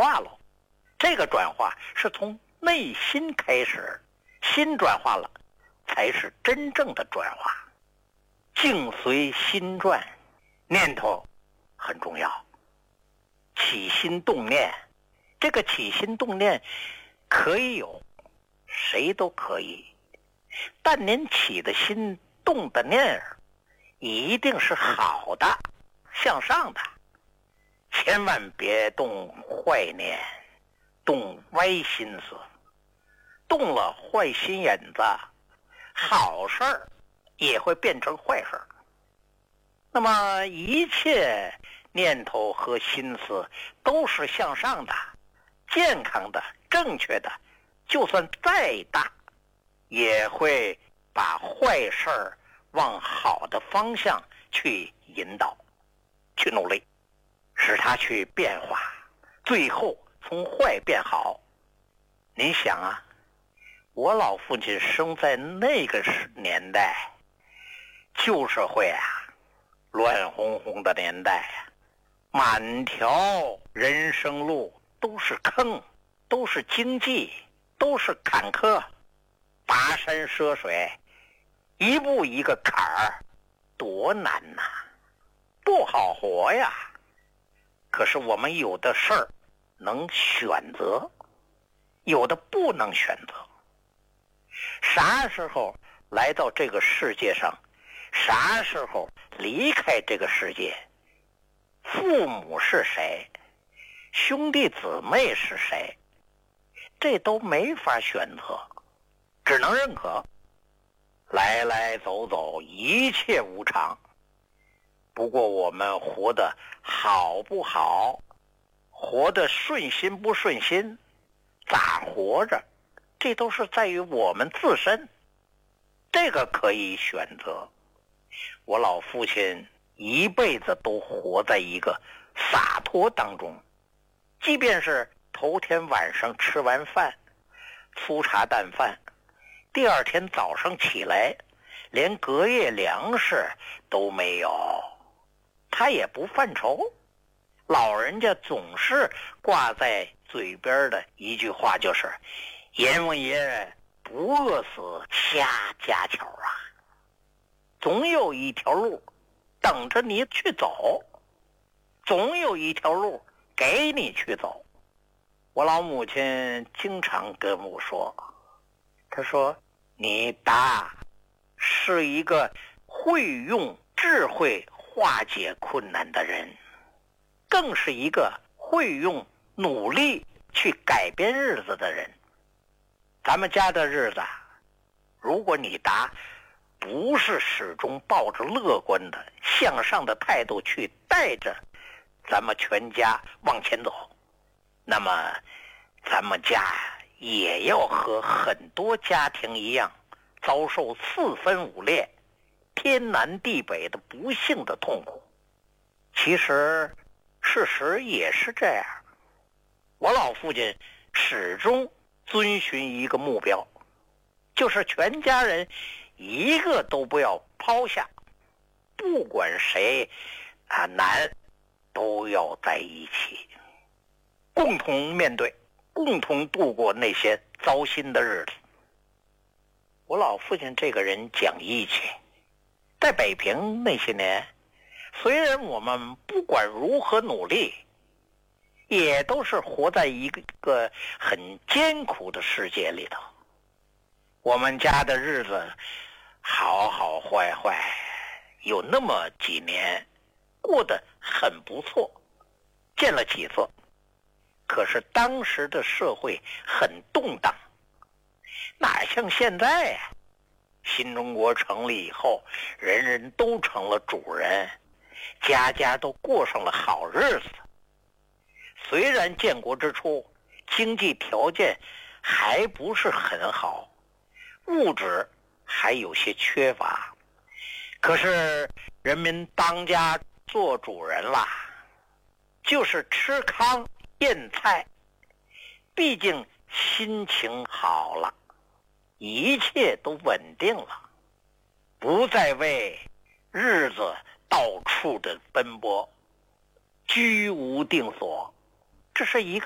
化了。这个转化是从内心开始，心转化了，才是真正的转化。境随心转，念头很重要。起心动念，这个起心动念可以有，谁都可以，但您起的心动的念一定是好的，向上的，千万别动坏念，动歪心思，动了坏心眼子，好事儿也会变成坏事儿。那么一切念头和心思都是向上的，健康的，正确的，就算再大也会把坏事儿往好的方向去引导，去努力使它去变化，最后从坏变好。您想啊，我老父亲生在那个年代，旧社会啊，乱哄哄的年代啊，满条人生路都是坑，都是荆棘，都是坎坷，跋山涉水，一步一个坎儿，多难呐，不好活呀。可是我们有的事儿能选择，有的不能选择。啥时候来到这个世界上，啥时候离开这个世界，父母是谁，兄弟姊妹是谁，这都没法选择，只能认可。来来走走，一切无常。不过我们活得好不好，活得顺心不顺心，咋活着，这都是在于我们自身，这个可以选择。我老父亲一辈子都活在一个洒脱当中，即便是头天晚上吃完饭，粗茶淡饭，第二天早上起来连隔夜粮食都没有，他也不犯愁。老人家总是挂在嘴边的一句话就是阎王爷不饿死瞎家巧啊，总有一条路等着你去走，总有一条路给你去走。我老母亲经常跟我说，她说你达是一个会用智慧化解困难的人，更是一个会用努力去改变日子的人。咱们家的日子，如果你达不是始终抱着乐观的向上的态度去带着咱们全家往前走，那么咱们家也要和很多家庭一样，遭受四分五裂、天南地北的不幸的痛苦。其实事实也是这样，我老父亲始终遵循一个目标，就是全家人一个都不要抛下，不管谁难，都要在一起，共同面对，共同度过那些糟心的日子。我老父亲这个人讲义气，在北平那些年，虽然我们不管如何努力，也都是活在一个很艰苦的世界里头。我们家的日子好好坏坏，有那么几年过得很不错，见了起色。可是当时的社会很动荡，哪像现在呀？新中国成立以后，人人都成了主人，家家都过上了好日子。虽然建国之初经济条件还不是很好，物质还有些缺乏，可是人民当家做主人啦，就是吃糠咽菜，毕竟心情好了，一切都稳定了，不再为日子到处的奔波，居无定所。这是一个